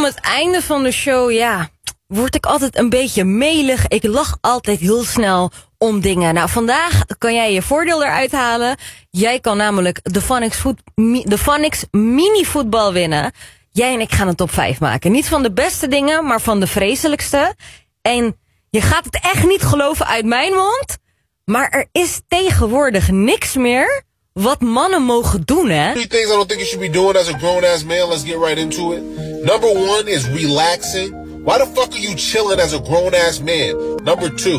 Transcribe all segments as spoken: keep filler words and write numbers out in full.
het einde van de show, ja, word ik altijd een beetje melig. Ik lach altijd heel snel om dingen. Nou, vandaag kan jij je voordeel eruit halen. Jij kan namelijk de Phonics, voet, de Phonics mini voetbal winnen. Jij en ik gaan een top vijf maken. Niet van de beste dingen, maar van de vreselijkste. En je gaat het echt niet geloven uit mijn mond, maar er is tegenwoordig niks meer wat mannen mogen doen, hè? Three things I don't think you should be doing as a grown-ass man. Let's get right into it. Number one is relaxing. Why the fuck are you chilling as a grown-ass man? Number two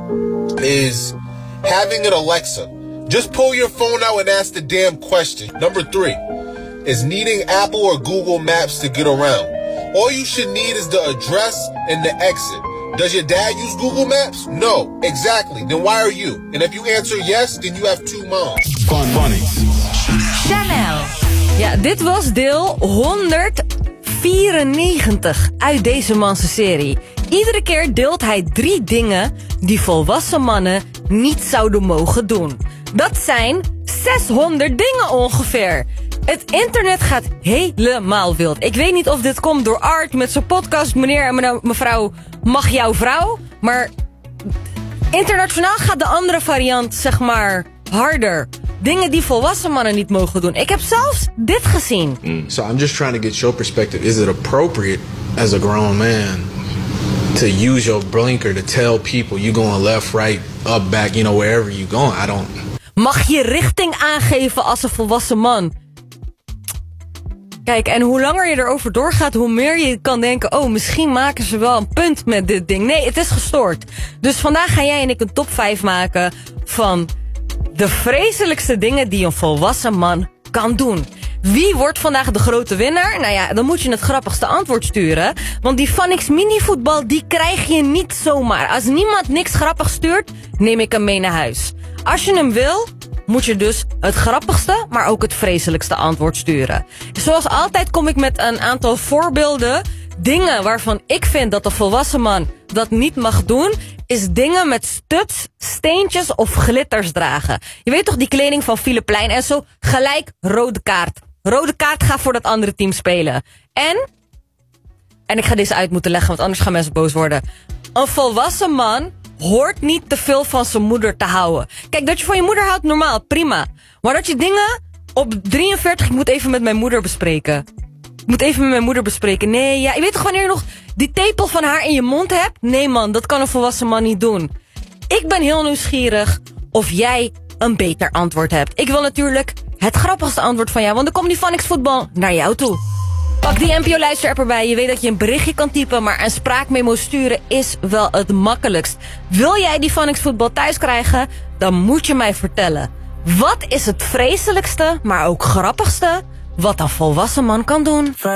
is having an Alexa. Just pull your phone out and ask the damn question. Number three is needing Apple or Google Maps to get around. All you should need is the address and the exit. Does your dad use Google Maps? No. Exactly. Then why are you? And if you answer yes, then you have two moms. Fun Phonics. Chanel. Ja, dit was deel honderdvierennegentig uit deze manse serie. Iedere keer deelt hij drie dingen die volwassen mannen niet zouden mogen doen. Dat zijn zeshonderd dingen ongeveer. Het internet gaat helemaal wild. Ik weet niet of dit komt door Art met zijn podcast Meneer en mevrouw mag jouw vrouw. Maar internationaal gaat de andere variant, zeg maar, harder. Dingen die volwassen mannen niet mogen doen. Ik heb zelfs dit gezien. Mm. So I'm just trying to get your perspective. Is it appropriate as a grown man to use your blinker to tell people you going left, right, up, back, you know, wherever you going? I don't... Mag je richting aangeven als een volwassen man? Kijk, en hoe langer je erover doorgaat, hoe meer je kan denken, oh, misschien maken ze wel een punt met dit ding. Nee, het is gestoord. Dus vandaag gaan jij en ik een top vijf maken van de vreselijkste dingen die een volwassen man kan doen. Wie wordt vandaag de grote winnaar? Nou ja, dan moet je het grappigste antwoord sturen. Want die Phonics mini-voetbal, die krijg je niet zomaar. Als niemand niks grappigs stuurt, neem ik hem mee naar huis. Als je hem wil, moet je dus het grappigste, maar ook het vreselijkste antwoord sturen. Zoals altijd kom ik met een aantal voorbeelden. Dingen waarvan ik vind dat een volwassen man dat niet mag doen, is dingen met studs, steentjes of glitters dragen. Je weet toch die kleding van Philipp Plein en zo? Gelijk rode kaart. Rode kaart, ga voor dat andere team spelen. En, en ik ga deze uit moeten leggen, want anders gaan mensen boos worden. Een volwassen man hoort niet te veel van zijn moeder te houden. Kijk, dat je van je moeder houdt, normaal, prima. Maar dat je dingen op drieënveertig, ik moet even met mijn moeder bespreken. Ik moet even met mijn moeder bespreken. Nee, ja, je weet toch wanneer je nog die tepel van haar in je mond hebt? Nee man, dat kan een volwassen man niet doen. Ik ben heel nieuwsgierig of jij een beter antwoord hebt. Ik wil natuurlijk het grappigste antwoord van jou, want dan komt die Phonics voetbal naar jou toe. Pak die N P O-luisterapp erbij. Je weet dat je een berichtje kan typen, maar een spraakmemo sturen is wel het makkelijkst. Wil jij die Phonics voetbal thuis krijgen? Dan moet je mij vertellen. Wat is het vreselijkste, maar ook grappigste wat een volwassen man kan doen?